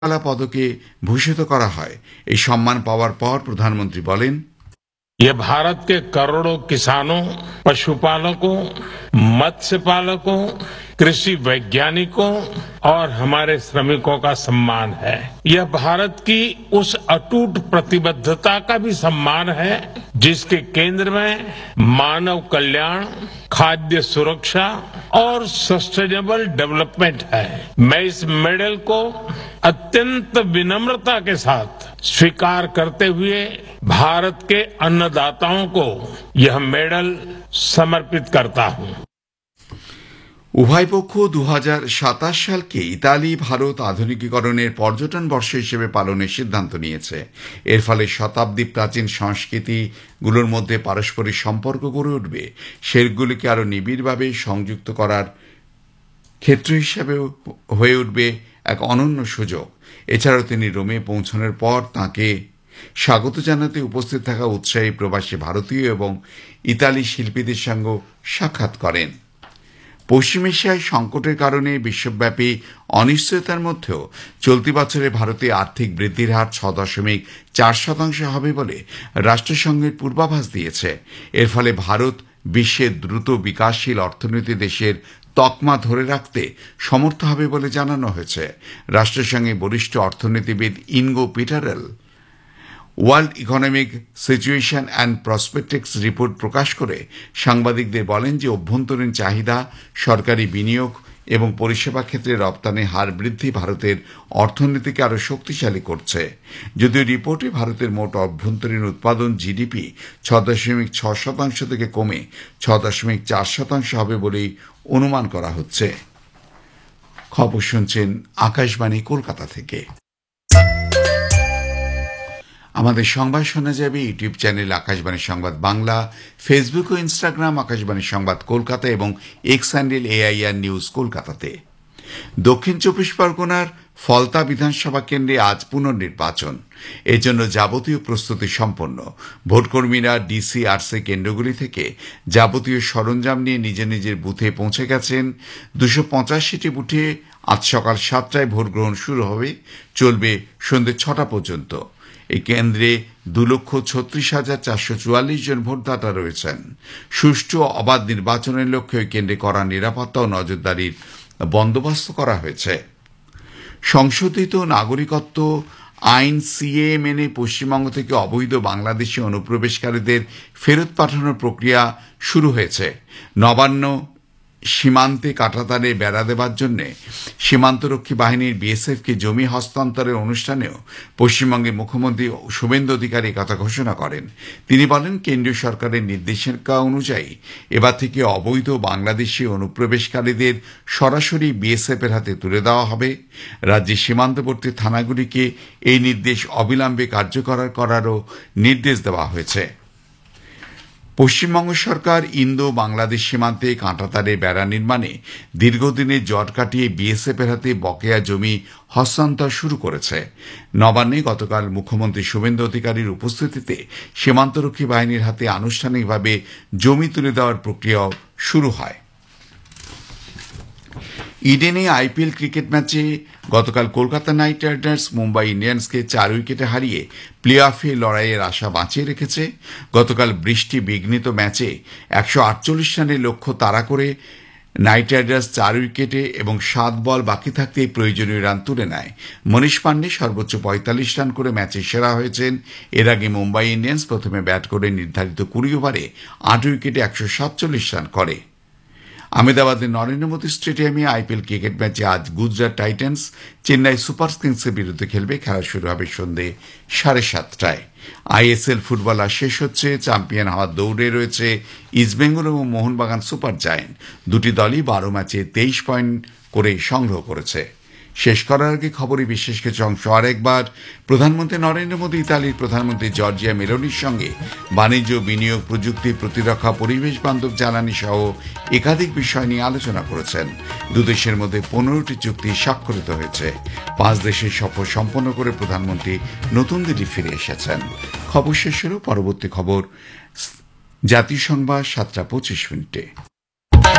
কলা পদকে ভূষিত করা হয়। এই সম্মান পাওয়ার পর প্রধানমন্ত্রী বলেন, ये भारत के करोड़ों किसानों, पशुपालकों, मत्स्य पालकों, कृषि वैज्ञानिकों और हमारे श्रमिकों का सम्मान है। यह भारत की उस अटूट प्रतिबद्धता का भी सम्मान है जिसके केंद्र में मानव कल्याण, खाद्य सुरक्षा और सस्टेनेबल डेवलपमेंट है। मैं इस मेडल को अत्यंत विनम्रता के साथ स्वीकार करते हुए भारत के अन्नदाताओं को यह मेडल समर्पित करता हूं। উভয় পক্ষ 2027 সালকে ইতালি ভারত আধুনিকীকরণের পর্যটন বর্ষ হিসেবে পালনের সিদ্ধান্ত নিয়েছে। এর ফলে শতাব্দী প্রাচীন সংস্কৃতিগুলোর মধ্যে পারস্পরিক সম্পর্ক গড়ে উঠবে, সেগুলিকে আরও নিবিড়ভাবে সংযুক্ত করার ক্ষেত্র হিসেবেও হয়ে উঠবে এক অনন্য সুযোগ। এছাড়াও তিনি রোমে পৌঁছানোর পর তাঁকে স্বাগত জানাতে উপস্থিত থাকা উৎসাহী প্রবাসী ভারতীয় এবং ইতালি শিল্পীদের সঙ্গে সাক্ষাৎ করেন। পশ্চিম এশিয়ায় সংকটের কারণে বিশ্বব্যাপী অনিশ্চয়তার মধ্যেও চলতি বছরে ভারতে আর্থিক বৃদ্ধির হার 6.4% হবে বলে রাষ্ট্রসংঘের পূর্বাভাস দিয়েছে। এর ফলে ভারত বিশ্বের দ্রুত বিকাশশীল অর্থনীতি দেশের তকমা ধরে রাখতে সমর্থ হবে বলে জানানো হয়েছে। রাষ্ট্রসংঘের বরিষ্ঠ অর্থনীতিবিদ ইনগো পিটারেল world economic situation and প্রসপেক্টিক্স report প্রকাশ করে সাংবাদিকদের বলেন যে অভ্যন্তরীণ চাহিদা, সরকারি বিনিয়োগ এবং পরিষেবা ক্ষেত্রে রপ্তানি হার বৃদ্ধি ভারতের অর্থনীতিকে আরও শক্তিশালী করছে। যদিও রিপোর্টে ভারতের মোট অভ্যন্তরীণ উৎপাদন জিডিপি 6.6% থেকে কমে 6.4% হবে বলেই অনুমান করা হচ্ছে। খবর শুনছেন আকাশবাণী কলকাতা থেকে। আমাদের সংবাদ শোনা যাবে ইউটিউব চ্যানেল আকাশবাণী সংবাদ বাংলা, ফেসবুক ও ইনস্টাগ্রাম আকাশবাণী সংবাদ কলকাতা এবং এক্স হ্যান্ডেল AIR নিউজ কলকাতাতে। দক্ষিণ 24 পরগনার ফলতা বিধানসভা কেন্দ্রে আজ পুনর্নির্বাচন। এর জন্য যাবতীয় প্রস্তুতি সম্পন্ন। ভোটকর্মীরা DCRC কেন্দ্রগুলি থেকে যাবতীয় সরঞ্জাম নিয়ে নিজের বুথে পৌঁছে গেছেন। 285টি বুথে আজ সকাল 7টায় ভোট গ্রহণ শুরু হবে, চলবে সন্ধ্যে 6টা পর্যন্ত। এই কেন্দ্রে 2,36,444 জন ভোটদাতা রয়েছেন। সুষ্ঠু অবাধ নির্বাচনের লক্ষ্যে ওই কেন্দ্রে কড়া নিরাপত্তা ও নজরদারির বন্দোবস্ত করা হয়েছে। সংশোধিত নাগরিকত্ব আইন CAA মেনে পশ্চিমবঙ্গ থেকে অবৈধ বাংলাদেশি অনুপ্রবেশকারীদের ফেরত পাঠানোর প্রক্রিয়া শুরু হয়েছে। নবান্ন সীমান্তে কাঁটাতারে বেড়া দেবার জন্য সীমান্তরক্ষী বাহিনীর BSFকে জমি হস্তান্তরের অনুষ্ঠানেও পশ্চিমবঙ্গের মুখ্যমন্ত্রী শুভেন্দু অধিকারী কথা ঘোষণা করেন। তিনি বলেন, কেন্দ্রীয় সরকারের নির্দেশিকা অনুযায়ী এবার থেকে অবৈধ বাংলাদেশি অনুপ্রবেশকারীদের সরাসরি BSFের হাতে তুলে দেওয়া হবে। রাজ্যের সীমান্তবর্তী থানাগুলিকে এই নির্দেশ অবিলম্বে কার্যকর করারও নির্দেশ দেওয়া হয়েছে। পশ্চিমবঙ্গ সরকার ইন্দো বাংলাদেশ সীমান্তে কাঁটাতারে বেড়া নির্মাণে দীর্ঘদিনের জট কাটিয়ে BSFের হাতে বকেয়া জমি হস্তান্তর শুরু করেছে। নবান্নে গতকাল মুখ্যমন্ত্রী শুভেন্দু অধিকারীর উপস্থিতিতে সীমান্তরক্ষী বাহিনীর হাতে আনুষ্ঠানিকভাবে জমি তুলে দেওয়ার প্রক্রিয়াও শুরু হয়। ইডেনে IPL ক্রিকেট ম্যাচে গতকাল কলকাতা নাইট রাইডার্স মুম্বাই ইন্ডিয়ান্সকে 4 উইকেটে হারিয়ে প্লে অফে লড়াইয়ের আশা বাঁচিয়ে রেখেছে। গতকাল বৃষ্টি বিঘ্নিত ম্যাচে 148 রানের লক্ষ্য তাড়া করে নাইট রাইডার্স 4 উইকেটে এবং 7 বল বাকি থাকতেই প্রয়োজনীয় রান তুলে নেয়। মনীষ পান্ডে সর্বোচ্চ 45 রান করে ম্যাচে সেরা হয়েছেন। এর আগে মুম্বাই ইন্ডিয়ান্স প্রথমে ব্যাট করে নির্ধারিত 20 ওভারে 8 উইকেটে 147 রান করে। আহমেদাবাদের নরেন্দ্র মোদী স্টেডিয়ামে IPL ক্রিকেট ম্যাচে আজ গুজরাট টাইটান্স চেন্নাই সুপার কিংসের বিরুদ্ধে খেলবে। খেলা শুরু হবে সন্ধ্যে 7:30টায়। ISL ফুটবল আর শেষ হচ্ছে। চ্যাম্পিয়ন হওয়ার দৌড়ে রয়েছে ইস্টবেঙ্গল এবং মোহনবাগান সুপার জায়ান্ট। দুটি দলই 12 ম্যাচে 23 পয়েন্ট করে সংগ্রহ করেছে। শেষ করার আগে খবরে বিশেষ কিছু অংশ আরেকবার। প্রধানমন্ত্রী নরেন্দ্র মোদী ইতালির প্রধানমন্ত্রী জর্জিয়া মেলোনির সঙ্গে বাণিজ্য, বিনিয়োগ, প্রযুক্তি, প্রতিরক্ষা, পরিবেশ বান্ধব জ্বালানি সহ একাধিক বিষয় নিয়ে আলোচনা করেছেন। দুদেশের মধ্যে 15টি চুক্তি স্বাক্ষরিত হয়েছে। 5 দেশের সফর সম্পন্ন করে প্রধানমন্ত্রী নতুন দিল্লি ফিরে এসেছেন। খবর শেষ হল। পরবর্তী খবর জাতীয় সংবাদ 7টা 25 মিনিটে।